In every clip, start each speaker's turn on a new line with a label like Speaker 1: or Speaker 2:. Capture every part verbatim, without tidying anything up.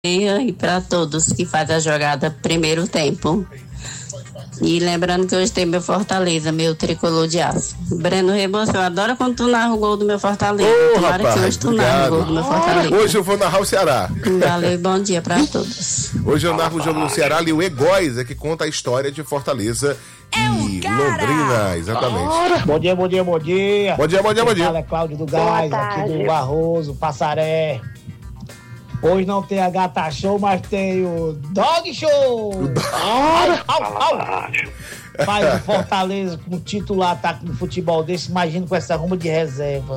Speaker 1: E para todos que fazem a jogada primeiro tempo. E lembrando que hoje tem meu Fortaleza, meu tricolor de aço. Breno Rebouças, eu adoro quando tu narra o gol do meu Fortaleza.
Speaker 2: Ô,
Speaker 1: Tomara
Speaker 2: rapaz,
Speaker 1: que hoje tu
Speaker 2: obrigado.
Speaker 1: narra o gol do meu Fortaleza.
Speaker 2: Hoje eu vou narrar o Ceará.
Speaker 1: Valeu e bom dia para todos.
Speaker 2: Hoje eu narro o jogo do Ceará e o Egóis é que conta a história de Fortaleza e Londrina, exatamente.
Speaker 3: Bom dia, bom dia, bom dia.
Speaker 2: Bom dia, bom dia, bom dia.
Speaker 3: Fala é Cláudio do Gás, aqui do Barroso, Passaré. Hoje não tem a Gata Show, mas tem o Dog Show. Au, au, au. Mas o Fortaleza, com o titular ataque no futebol desse, imagina com essa ruma de reserva.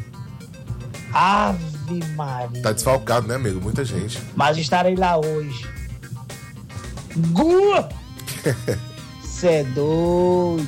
Speaker 3: Ave Maria.
Speaker 2: Tá desfalcado, né, amigo? Muita gente.
Speaker 3: Mas estarei lá hoje. Gua! Cê é doido.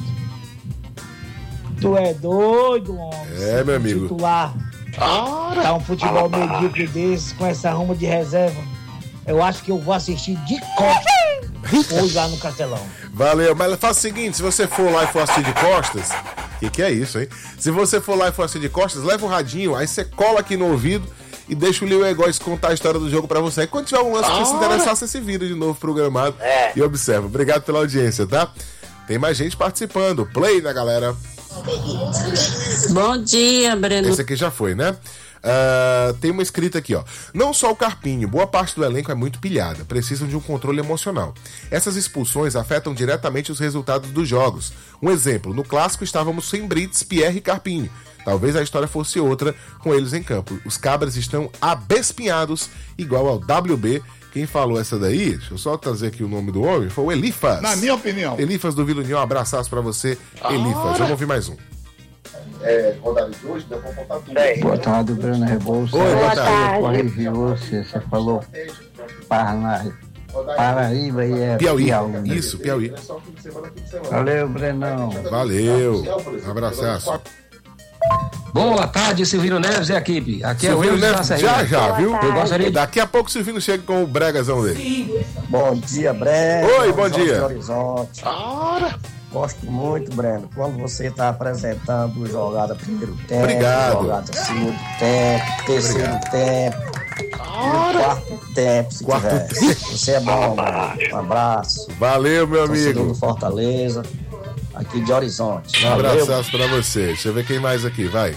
Speaker 3: Tu é doido, homem.
Speaker 2: É, meu amigo.
Speaker 3: Titular. Tá um futebol medíocre desse, com essa ruma de reserva. Eu acho que eu vou assistir de costas hoje lá no Castelão.
Speaker 2: Valeu, mas faz o seguinte, se você for lá e for assistir de costas, que que é isso, hein? Se você for lá e for assistir de costas, leva o radinho, aí você cola aqui no ouvido e deixa o Leo Egóis contar a história do jogo pra você. E quando tiver um lance que se interessar, você se vira de novo programado é. e observa. Obrigado pela audiência, tá? Tem mais gente participando. Play na galera.
Speaker 1: Bom dia, Breno.
Speaker 2: Esse aqui já foi, né? Uh, tem uma escrita aqui, ó. Não só o Carpinho, boa parte do elenco é muito pilhada, precisam de um controle emocional. Essas expulsões afetam diretamente os resultados dos jogos. Um exemplo, no clássico estávamos sem Brits, Pierre e Carpinho. Talvez a história fosse outra com eles em campo. Os cabras estão abespinhados, igual ao W B. Quem falou essa daí, deixa eu só trazer aqui o nome do homem, foi o Elifas.
Speaker 4: Na minha opinião.
Speaker 2: Elifas do Vila União, abraçaço pra você, Elifas. Vamos ouvir mais um. É, rodada de hoje, deu pra contar tudo. É.
Speaker 5: Boa tarde, Breno Rebouças.
Speaker 2: Oi, boa tarde.
Speaker 5: Corrigi você, você falou Paraná, Paraíba e é
Speaker 2: Piauí.
Speaker 5: Piauí.
Speaker 2: Isso, Piauí.
Speaker 5: Valeu, Brenão.
Speaker 2: Valeu, um abraçaço.
Speaker 6: Boa tarde, Silvino Neves e equipe. Aqui
Speaker 2: Silvino
Speaker 6: é o
Speaker 2: Neves, já, já, viu?
Speaker 6: Eu gostaria de...
Speaker 2: Daqui a pouco o Silvino chega com o bregazão dele.
Speaker 7: Bom dia, Breno.
Speaker 2: Oi, bom dia.
Speaker 7: Horizonte. Gosto muito, Breno, quando você está apresentando jogada primeiro tempo,
Speaker 2: Obrigado.
Speaker 7: jogada segundo tempo, terceiro Obrigado. tempo, e quarto tempo, se
Speaker 2: quarto
Speaker 7: tiver.
Speaker 2: Tempo.
Speaker 7: Você é bom, mano. Um abraço.
Speaker 2: Valeu, meu
Speaker 7: Torcedor
Speaker 2: amigo.
Speaker 7: do Fortaleza, aqui de Horizonte.
Speaker 2: Um abraço pra você. Deixa eu ver quem mais aqui, vai.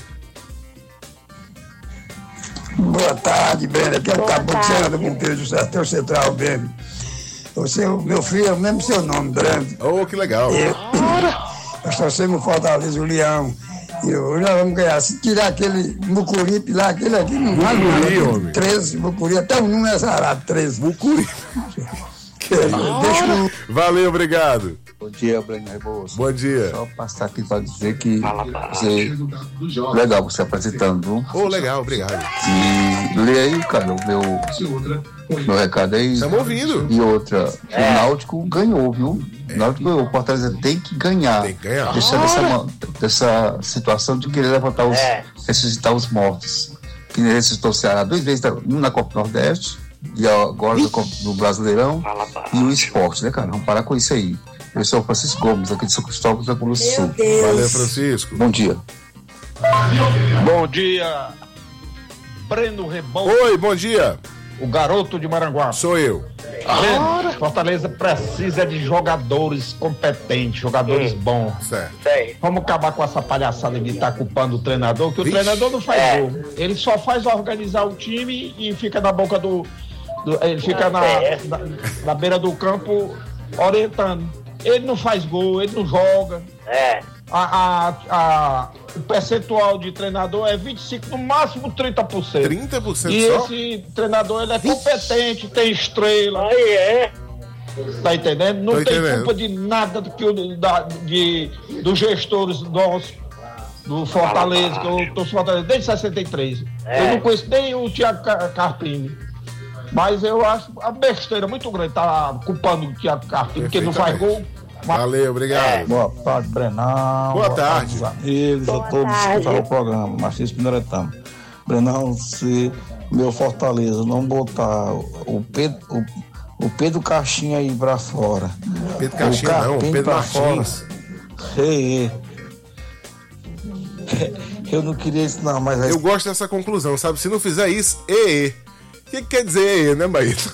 Speaker 8: Boa tarde, Breno. Aqui é o Cabucena do Monteiro do Sertão Central, Breno. Você, meu filho, é o mesmo seu nome, Breno.
Speaker 2: Oh, que legal.
Speaker 8: Eu, nós torcemos o Fortaleza, o Leão. E hoje nós vamos ganhar. Se tirar aquele Mucuripe lá, aquele aqui não vale nada. treze, Mucuri, até o número é sarado, treze.
Speaker 2: Mucuri.
Speaker 8: Deixa eu...
Speaker 2: Valeu, obrigado.
Speaker 5: Bom dia, Breno Rebouças.
Speaker 2: Bom dia.
Speaker 5: Só passar aqui para dizer que você... legal você apresentando, viu?
Speaker 2: Oh, legal, obrigado.
Speaker 5: E lê aí, cara, o meu, meu recado aí.
Speaker 2: Estamos ouvindo.
Speaker 5: E outra, o Náutico ganhou, viu? O Náutico ganhou. O Fortaleza tem que ganhar.
Speaker 2: Tem que ganhar.
Speaker 5: Deixar dessa, dessa situação de querer levantar os... É. ressuscitar os mortos. Que ressuscitou o Ceará duas vezes, um na Copa Nordeste e agora no, no Brasileirão e o esporte, né, cara? Vamos parar com isso aí. Eu sou o Francisco Gomes, aqui de São Cristóvão, da Cruz do Sul.
Speaker 2: Valeu, Francisco.
Speaker 5: Bom dia.
Speaker 9: Bom dia, Breno Rebouças.
Speaker 2: Oi, bom dia.
Speaker 9: O garoto de Maranguá.
Speaker 2: Sou eu.
Speaker 9: Breno, Fortaleza precisa de jogadores competentes, jogadores hum. bons.
Speaker 2: Certo.
Speaker 9: Vamos acabar com essa palhaçada de estar culpando o treinador, que Vixe. o treinador não faz é. gol. Ele só faz organizar o time e fica na boca do... do ele fica na, na, na beira do campo orientando. Ele não faz gol, ele não joga.
Speaker 10: É.
Speaker 9: A, a, a, o percentual de treinador é vinte e cinco por cento, no máximo trinta por cento.
Speaker 2: trinta por cento
Speaker 9: e
Speaker 2: só?
Speaker 9: Esse treinador ele é competente, tem estrela.
Speaker 10: Aí é.
Speaker 9: Tá entendendo? Não
Speaker 2: Tô
Speaker 9: tem
Speaker 2: entendendo.
Speaker 9: culpa de nada do que o, da, de, dos gestores nossos, do Fortaleza, que eu tô Fortaleza desde sessenta e três. É. Eu não conheço nem o Thiago Carpini. Mas eu acho a besteira muito grande tá culpando o Thiago Carpini, porque não faz gol. Mas...
Speaker 2: Valeu, obrigado.
Speaker 5: É. Boa tarde, Brenão.
Speaker 2: Boa, Boa tarde.
Speaker 5: tarde amigos, a todos que escutaram o programa. Martins Pinoretama. Brenão, se meu Fortaleza não botar o Pedro, o, o Pedro Caixinha aí pra fora.
Speaker 2: Pedro Caixinha não, Pedro Martins.
Speaker 5: Ei, eu não queria isso não, mas...
Speaker 2: Eu gosto dessa conclusão, sabe? Se não fizer isso, e, e. que, que quer dizer aí, né, Bahia?